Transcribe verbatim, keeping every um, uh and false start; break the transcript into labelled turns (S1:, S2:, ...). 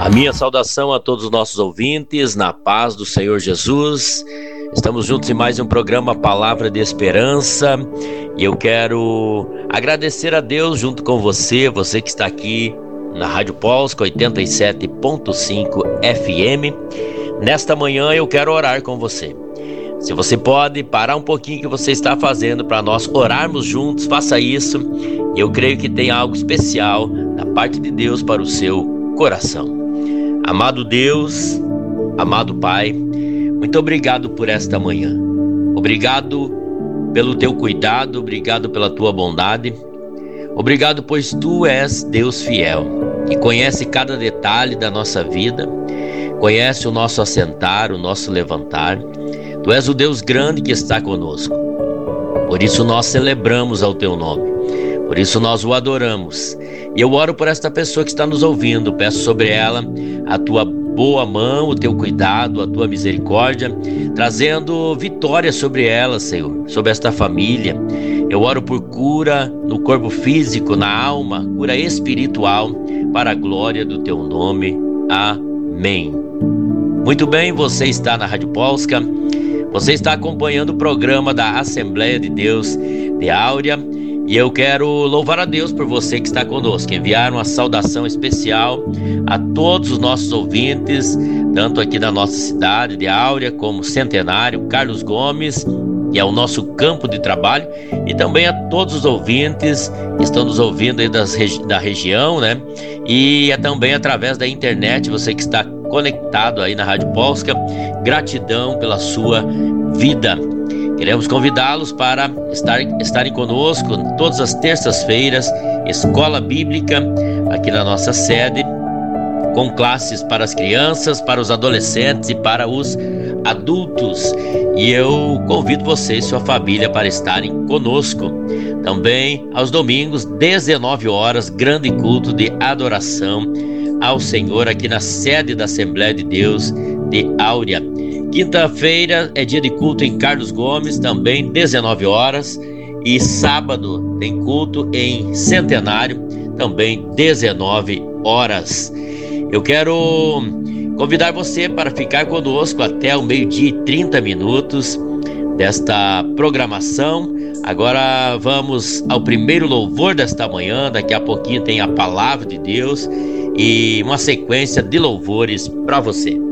S1: A minha saudação a todos os nossos ouvintes, na paz do Senhor Jesus. Estamos juntos em mais um programa Palavra de Esperança e eu quero agradecer a Deus junto com você, você que está aqui na Rádio Polska oitenta e sete ponto cinco F M. Nesta manhã eu quero orar com você. Se você pode parar um pouquinho o que você está fazendo para nós orarmos juntos, faça isso. Eu creio que tem algo especial da parte de Deus para o seu coração. Amado Deus, amado Pai, muito obrigado por esta manhã. Obrigado pelo teu cuidado, obrigado pela tua bondade. Obrigado, pois tu és Deus fiel e conhece cada detalhe da nossa vida, conhece o nosso assentar, o nosso levantar. Tu és o Deus grande que está conosco. Por isso nós celebramos ao teu nome. Por isso nós o adoramos. E eu oro por esta pessoa que está nos ouvindo. Peço sobre ela a tua boa mão, o teu cuidado, a tua misericórdia, trazendo vitória sobre ela, Senhor, sobre esta família. Eu oro por cura no corpo físico, na alma, cura espiritual, para a glória do teu nome. Amém. Muito bem, você está na Rádio Polska. Você está acompanhando o programa da Assembleia de Deus de Áurea. E eu quero louvar a Deus por você que está conosco, enviar uma saudação especial a todos os nossos ouvintes, tanto aqui da nossa cidade de Áurea, como Centenário, Carlos Gomes, que é o nosso campo de trabalho, e também a todos os ouvintes que estão nos ouvindo aí das, da região, né? E é também através da internet, você que está conectado aí na Rádio Polska, gratidão pela sua vida. Queremos convidá-los para estar, estarem conosco todas as terças-feiras, Escola Bíblica, aqui na nossa sede, com classes para as crianças, para os adolescentes e para os adultos. E eu convido você e sua família para estarem conosco. Também aos domingos, dezenove horas, grande culto de adoração ao Senhor aqui na sede da Assembleia de Deus de Áurea. Quinta-feira é dia de culto em Carlos Gomes, também dezenove horas, e sábado tem culto em Centenário, também dezenove horas. Eu quero convidar você para ficar conosco até o meio-dia e trinta minutos desta programação. Agora vamos ao primeiro louvor desta manhã, daqui a pouquinho tem a Palavra de Deus e uma sequência de louvores para você.